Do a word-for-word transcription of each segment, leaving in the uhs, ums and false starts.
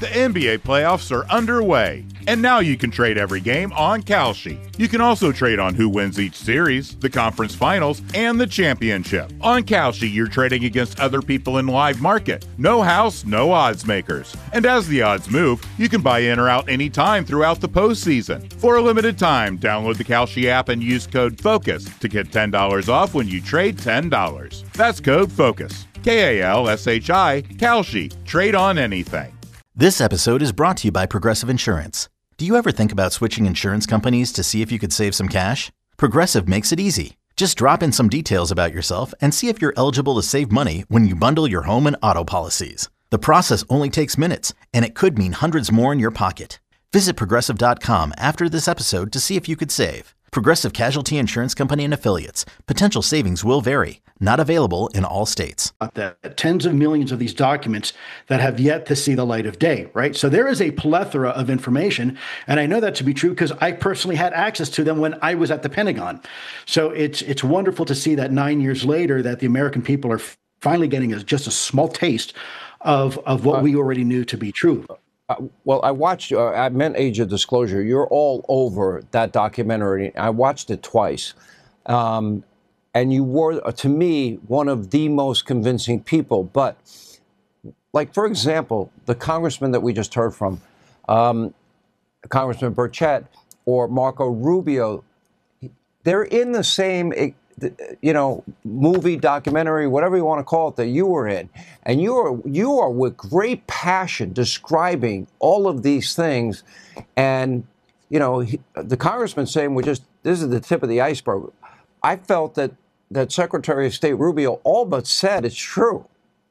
The N B A playoffs are underway, and now you can trade every game on Kalshi. You can also trade on who wins each series, the conference finals, and the championship. On Kalshi, you're trading against other people in live market. No house, no odds makers. And as the odds move, you can buy in or out anytime throughout the postseason. For a limited time, download the Kalshi app and use code FOCUS to get ten dollars off when you trade ten dollars. That's code FOCUS. K A L S H I, Kalshi. Trade on anything. This episode is brought to you by Progressive Insurance. Do you ever think about switching insurance companies to see if you could save some cash? Progressive makes it easy. Just drop in some details about yourself and see if you're eligible to save money when you bundle your home and auto policies. The process only takes minutes, and it could mean hundreds more in your pocket. Visit Progressive dot com after this episode to see if you could save. Progressive Casualty Insurance Company and Affiliates. Potential savings will vary. Not available in all states. That tens of millions of these documents that have yet to see the light of day, right? So there is a plethora of information, and I know that to be true because I personally had access to them when I was at the Pentagon. So it's it's wonderful to see that nine years later that the American people are finally getting a, just a small taste of, of what uh, we already knew to be true. Uh, well, I watched, uh, I meant Age of Disclosure. You're all over that documentary. I watched it twice. Um, and you were, uh, to me, one of the most convincing people. But, like, for example, the congressman that we just heard from, um, Congressman Burchett or Marco Rubio, they're in the same, you know, movie, documentary, whatever you want to call it, that you were in. And you are, you are with great passion describing all of these things. And, you know, he, the congressman saying, we're just, this is the tip of the iceberg. I felt that, that Secretary of State Rubio all but said it's true.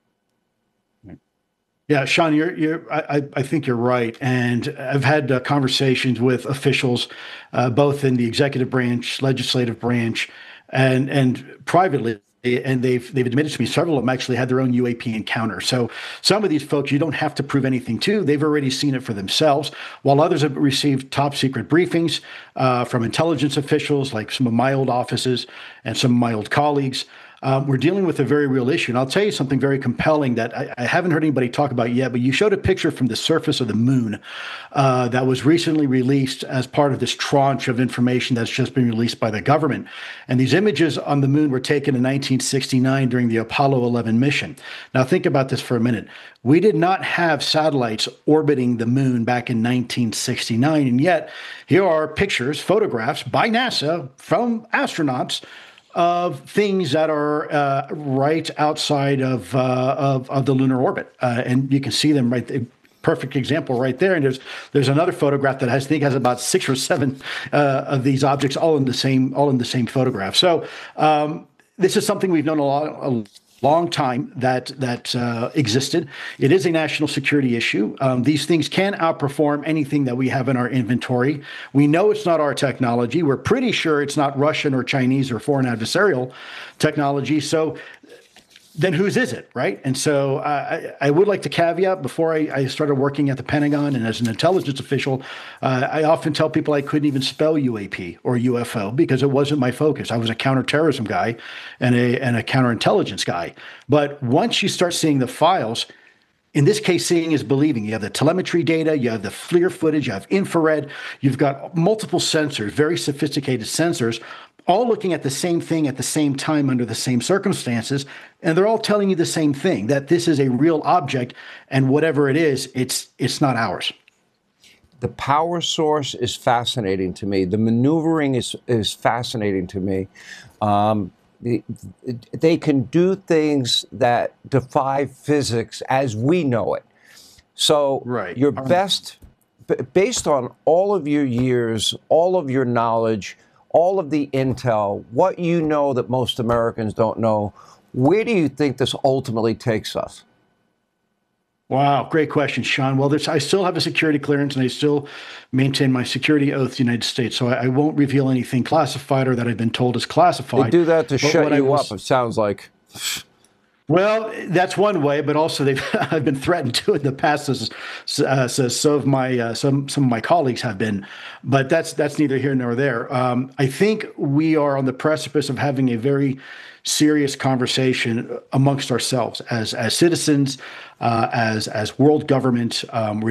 Yeah, Sean, you're, you're, I, I think you're right. And I've had uh, conversations with officials, uh, both in the executive branch, legislative branch, and and privately, and they've they've admitted to me several of them actually had their own U A P encounter. So some of these folks you don't have to prove anything to; they've already seen it for themselves. While others have received top secret briefings uh, from intelligence officials, like some of my old offices and some of my old colleagues. Um, we're dealing with a very real issue. And I'll tell you something very compelling that I, I haven't heard anybody talk about yet, but you showed a picture from the surface of the moon uh, that was recently released as part of this tranche of information that's just been released by the government. And these images on the moon were taken in nineteen sixty-nine during the Apollo eleven mission. Now, think about this for a minute. We did not have satellites orbiting the moon back in nineteen sixty-nine. And yet, here are pictures, photographs by NASA from astronauts of things that are uh, right outside of, uh, of of the lunar orbit, uh, and you can see them right there. Perfect example right there. And there's there's another photograph that has, I think has about six or seven uh, of these objects all in the same all in the same photograph. So um, this is something we've known a lot. A, long time that that uh, existed. It is a national security issue. Um, these things can outperform anything that we have in our inventory. We know it's not our technology. We're pretty sure it's not Russian or Chinese or foreign adversarial technology. So then whose is it, right? And so uh, I, I would like to caveat before I, I started working at the Pentagon and as an intelligence official, uh, I often tell people I couldn't even spell U A P or U F O because it wasn't my focus. I was a counterterrorism guy and a, and a counterintelligence guy. But once you start seeing the files, in this case, seeing is believing. You have the telemetry data, you have the FLIR footage, you have infrared, you've got multiple sensors, very sophisticated sensors, all looking at the same thing at the same time under the same circumstances, and they're all telling you the same thing, that this is a real object, and whatever it is, it's it's not ours. The power source is fascinating to me. The maneuvering is, is fascinating to me. Um, the, they can do things that defy physics as we know it. So right. your best, based on all of your years, all of your knowledge, all of the intel, what you know that most Americans don't know, where do you think this ultimately takes us? Wow, great question, Sean. Well, there's, I still have a security clearance and I still maintain my security oath to the United States, so I, I won't reveal anything classified or that I've been told is classified. They do that to but shut you was, up, it sounds like. Well, that's one way, but also they've I've been threatened to in the past, as uh, so some of my uh, some some of my colleagues have been, but that's that's neither here nor there. Um, I think we are on the precipice of having a very serious conversation amongst ourselves as as citizens, uh, as as world government. Um,